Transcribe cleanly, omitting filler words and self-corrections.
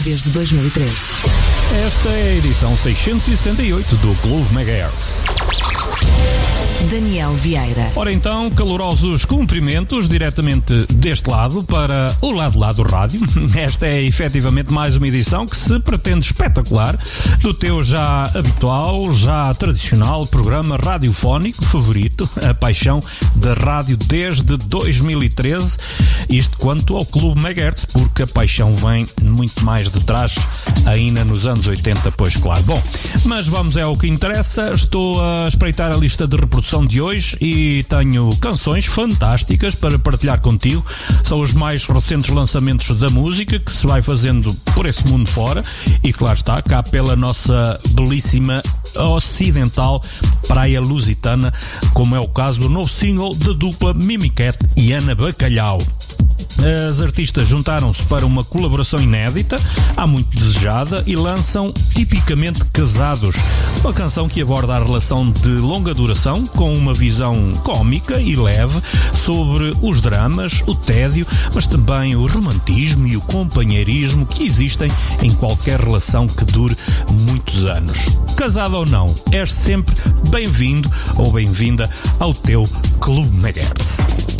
desde 2013. Esta é a edição 678 do Clube Megahertz. Daniel Vieira. Ora então, calorosos cumprimentos diretamente deste lado para o lado lá do rádio. Esta é efetivamente mais uma edição que se pretende espetacular do teu já habitual, já tradicional programa radiofónico favorito, a paixão da rádio desde 2013. Isto quanto ao Clube Megahertz, porque a paixão vem muito mais de trás, ainda nos anos 80, pois claro. Bom, mas vamos ao que interessa. Estou a espreitar a lista de reprodução de hoje e tenho canções fantásticas para partilhar contigo. São os mais recentes lançamentos da música que se vai fazendo por esse mundo fora e claro está, cá pela nossa belíssima ocidental praia lusitana, como é o caso do novo single da dupla Mimicat e Ana Bacalhau. As artistas juntaram-se para uma colaboração inédita, há muito desejada, e lançam Tipicamente Casados, uma canção que aborda a relação de longa duração com uma visão cómica e leve sobre os dramas, o tédio, mas também o romantismo e o companheirismo que existem em qualquer relação que dure muitos anos. Casado ou não, és sempre bem-vindo ou bem-vinda ao teu Clube Megahertz.